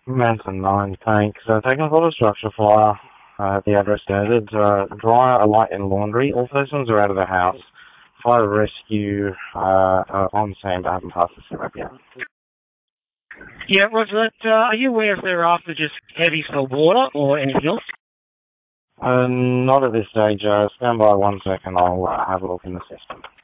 Manson 9, thanks. Taking a photo structure flyer at the address stated. Dryer, a light and laundry. All persons are out of the house. Fire rescue on scene, but haven't passed the syrup yet. Yeah, Roger, are you aware if they're after just heavy salt water or anything else? Not at this stage. Stand by 1 second. I'll have a look in the system.